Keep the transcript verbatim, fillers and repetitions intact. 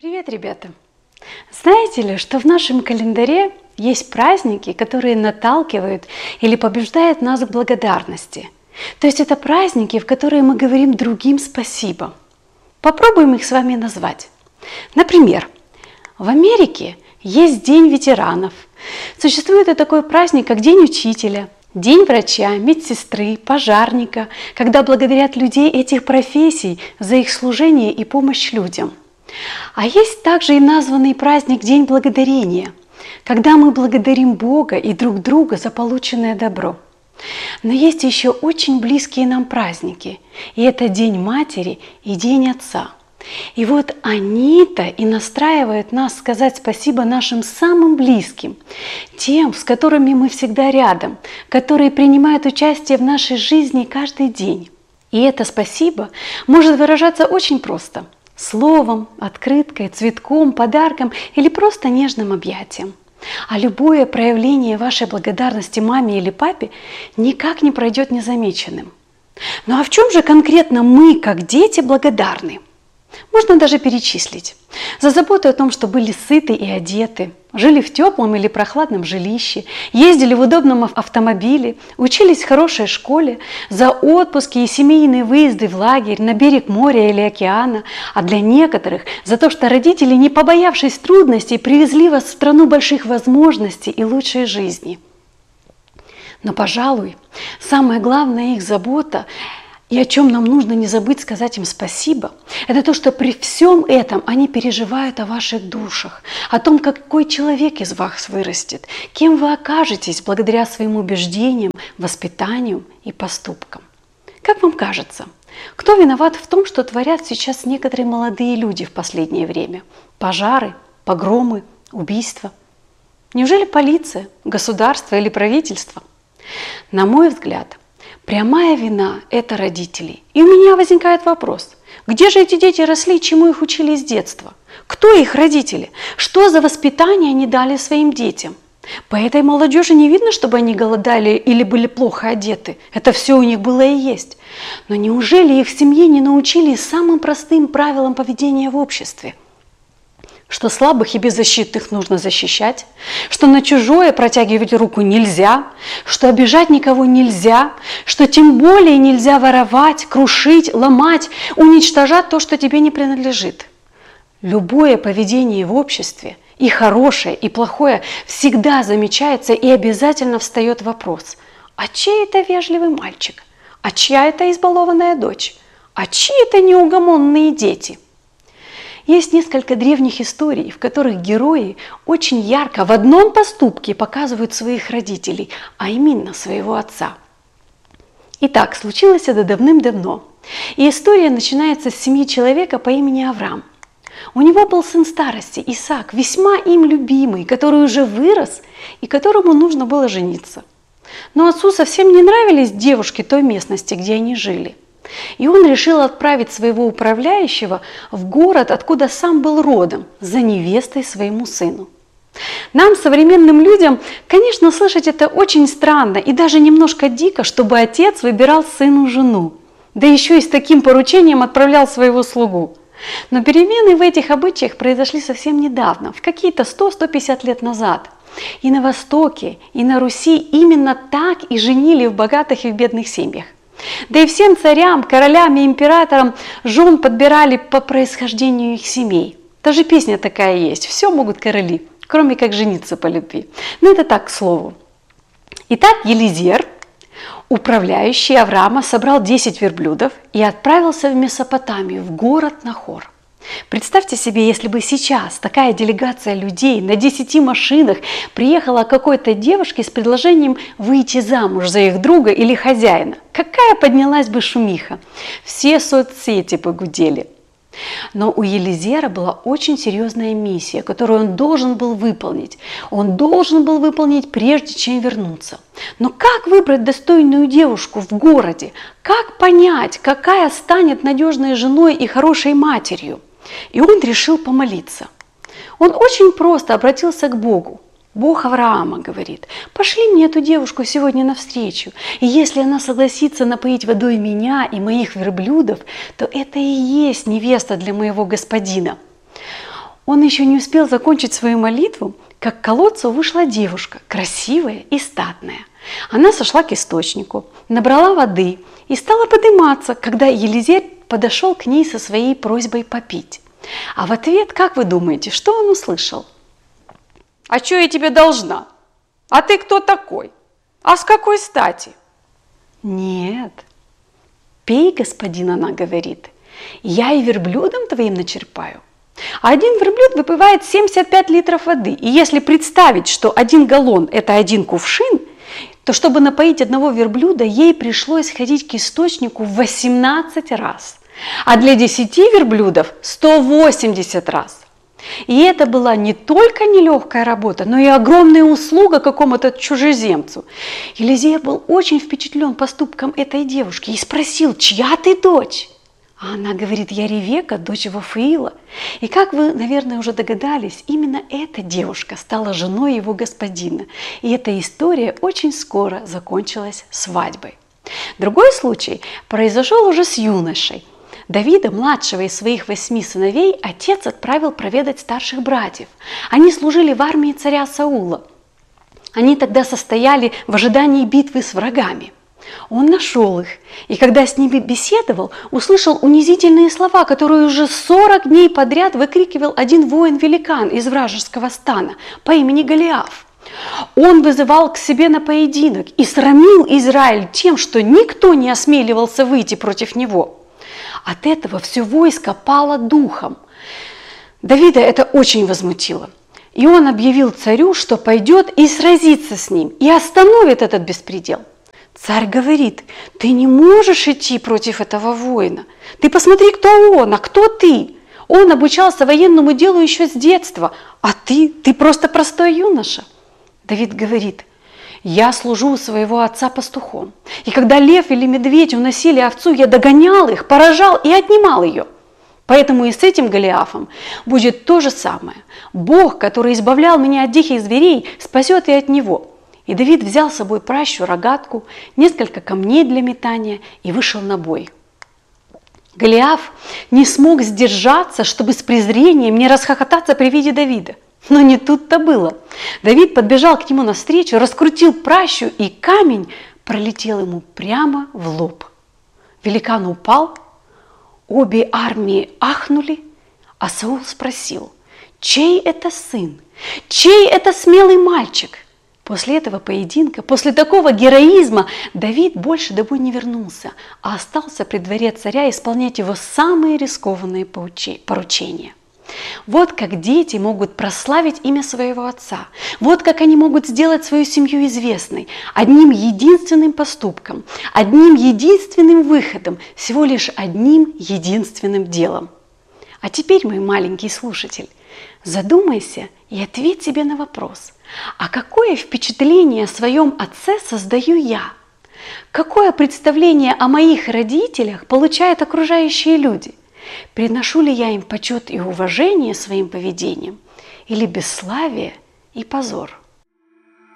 Привет, ребята! Знаете ли, что в нашем календаре есть праздники, которые наталкивают или побуждают нас к благодарности? То есть это праздники, в которые мы говорим другим спасибо. Попробуем их с вами назвать. Например, в Америке есть День ветеранов. Существует и такой праздник, как День учителя, День врача, медсестры, пожарника, когда благодарят людей этих профессий за их служение и помощь людям. А есть также и названный праздник День благодарения, когда мы благодарим Бога и друг друга за полученное добро. Но есть еще очень близкие нам праздники, и это День Матери и День Отца. И вот они-то и настраивают нас сказать спасибо нашим самым близким, тем, с которыми мы всегда рядом, которые принимают участие в нашей жизни каждый день. И это спасибо может выражаться очень просто – словом, открыткой, цветком, подарком или просто нежным объятием. А любое проявление вашей благодарности маме или папе никак не пройдет незамеченным. Ну а в чем же конкретно мы, как дети, благодарны? Можно даже перечислить. За заботу о том, что были сыты и одеты, жили в теплом или прохладном жилище, ездили в удобном автомобиле, учились в хорошей школе, за отпуски и семейные выезды в лагерь, на берег моря или океана, а для некоторых за то, что родители, не побоявшись трудностей, привезли вас в страну больших возможностей и лучшей жизни. Но, пожалуй, самая главная их забота – и о чем нам нужно не забыть сказать им спасибо, это то, что при всем этом они переживают о ваших душах, о том, какой человек из вас вырастет, кем вы окажетесь благодаря своим убеждениям, воспитанию и поступкам. Как вам кажется, кто виноват в том, что творят сейчас некоторые молодые люди в последнее время? Пожары, погромы, убийства? Неужели полиция, государство или правительство? На мой взгляд, прямая вина – это родителей. И у меня возникает вопрос, где же эти дети росли, чему их учили с детства? Кто их родители? Что за воспитание они дали своим детям? По этой молодежи не видно, чтобы они голодали или были плохо одеты. Это все у них было и есть. Но неужели их в семье не научили самым простым правилам поведения в обществе? Что слабых и беззащитных нужно защищать, что на чужое протягивать руку нельзя, что обижать никого нельзя, что тем более нельзя воровать, крушить, ломать, уничтожать то, что тебе не принадлежит. Любое поведение в обществе, и хорошее, и плохое, всегда замечается и обязательно встает вопрос: а чей это вежливый мальчик? А чья это избалованная дочь? А чьи это неугомонные дети? Есть несколько древних историй, в которых герои очень ярко в одном поступке показывают своих родителей, а именно своего отца. Итак, случилось это давным-давно. И история начинается с семьи человека по имени Авраам. У него был сын старости, Исаак, весьма им любимый, который уже вырос и которому нужно было жениться. Но отцу совсем не нравились девушки той местности, где они жили. И он решил отправить своего управляющего в город, откуда сам был родом, за невестой своему сыну. Нам, современным людям, конечно, слышать это очень странно и даже немножко дико, чтобы отец выбирал сыну жену, да еще и с таким поручением отправлял своего слугу. Но перемены в этих обычаях произошли совсем недавно, в какие-то сто — сто пятьдесят лет назад. И на Востоке, и на Руси именно так и женили в богатых и в бедных семьях. Да и всем царям, королям и императорам жен подбирали по происхождению их семей. Даже песня такая есть: «Все могут короли, кроме как жениться по любви». Но это так, к слову. Итак, Елизер, управляющий Авраама, собрал десять верблюдов и отправился в Месопотамию, в город Нахор. Представьте себе, если бы сейчас такая делегация людей на десяти машинах приехала к какой-то девушке с предложением выйти замуж за их друга или хозяина. Какая поднялась бы шумиха? Все соцсети погудели. Но у Елизера была очень серьезная миссия, которую он должен был выполнить. Он должен был выполнить, прежде чем вернуться. Но как выбрать достойную девушку в городе? Как понять, какая станет надежной женой и хорошей матерью? И он решил помолиться. Он очень просто обратился к Богу. Бог Авраама говорит: пошли мне эту девушку сегодня навстречу, и если она согласится напоить водой меня и моих верблюдов, то это и есть невеста для моего господина. Он еще не успел закончить свою молитву, как к колодцу вышла девушка, красивая и статная. Она сошла к источнику, набрала воды и стала подниматься, когда Елизей подошел к ней со своей просьбой попить. А в ответ, как вы думаете, что он услышал? «А что я тебе должна? А ты кто такой? А с какой стати?» «Нет, пей, господин», она говорит, «я и верблюдом твоим начерпаю». Один верблюд выпивает семьдесят пять литров воды. И если представить, что один галлон – это один кувшин, то чтобы напоить одного верблюда, ей пришлось ходить к источнику восемнадцать раз. А для десяти верблюдов – сто восемьдесят раз. И это была не только нелегкая работа, но и огромная услуга какому-то чужеземцу. Елизей был очень впечатлен поступком этой девушки и спросил: «Чья ты дочь?» А она говорит: «Я Ревека, дочь Вафиила». И как вы, наверное, уже догадались, именно эта девушка стала женой его господина. И эта история очень скоро закончилась свадьбой. Другой случай произошел уже с юношей. Давида, младшего из своих восьми сыновей, отец отправил проведать старших братьев. Они служили в армии царя Саула. Они тогда состояли в ожидании битвы с врагами. Он нашел их, и когда с ними беседовал, услышал унизительные слова, которые уже сорок дней подряд выкрикивал один воин-великан из вражеского стана по имени Голиаф. Он вызывал к себе на поединок и срамил Израиль тем, что никто не осмеливался выйти против него. От этого все войско пало духом. Давида это очень возмутило. И он объявил царю, что пойдет и сразится с ним, и остановит этот беспредел. Царь говорит: «Ты не можешь идти против этого воина. Ты посмотри, кто он, а кто ты. Он обучался военному делу еще с детства, а ты, ты просто простой юноша». Давид говорит: «Я служу у своего отца пастухом, и когда лев или медведь уносили овцу, я догонял их, поражал и отнимал ее. Поэтому и с этим Голиафом будет то же самое. Бог, который избавлял меня от диких зверей, спасет и от него». И Давид взял с собой пращу, рогатку, несколько камней для метания и вышел на бой. Голиаф не смог сдержаться, чтобы с презрением не расхохотаться при виде Давида. Но не тут-то было. Давид подбежал к нему навстречу, раскрутил пращу, и камень пролетел ему прямо в лоб. Великан упал, обе армии ахнули, а Саул спросил: «Чей это сын? Чей это смелый мальчик?» После этого поединка, после такого героизма, Давид больше домой не вернулся, а остался при дворе царя исполнять его самые рискованные поручения. Вот как дети могут прославить имя своего отца, вот как они могут сделать свою семью известной одним единственным поступком, одним единственным выходом, всего лишь одним единственным делом. А теперь, мой маленький слушатель, задумайся и ответь себе на вопрос: а какое впечатление о своем отце создаю я? Какое представление о моих родителях получают окружающие люди? Приношу ли я им почет и уважение своим поведением или бесславие и позор?